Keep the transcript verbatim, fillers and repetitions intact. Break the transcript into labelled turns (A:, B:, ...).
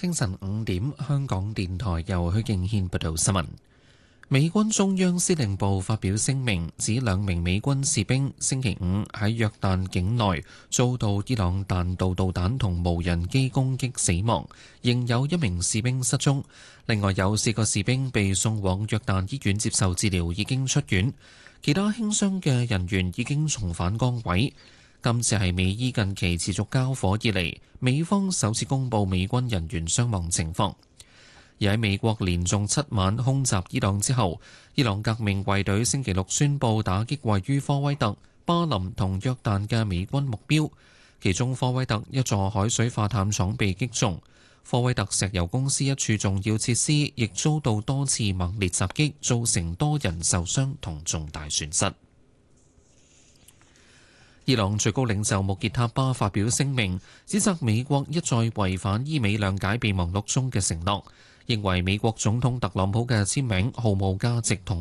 A: 清晨五點，香港電台由許敬軒報道新聞。美軍中央司令部發表聲明，指兩名美軍士兵星期五喺約旦境內遭到伊朗彈道導彈同無人機攻擊死亡，仍有一名士兵失蹤。另外有四個士兵被送往約旦醫院接受治療，已經出院。其他輕傷嘅人員已經重返崗位。今次係美伊近期持續交火以嚟，美方首次公布美軍人員傷亡情況。而喺美國連續七晚空襲伊朗之後，伊朗革命衛隊星期六宣布打擊位於科威特、巴林同約旦嘅美軍目標，其中科威特一座海水化淡廠被擊中，科威特石油公司一處重要設施亦遭到多次猛烈襲擊，造成多人受傷同重大損失。伊朗最高領袖穆傑塔巴發表聲明，指責美國一再違反伊美諒解備忘錄中嘅承諾，認為美國總統特朗普嘅簽名毫無價值同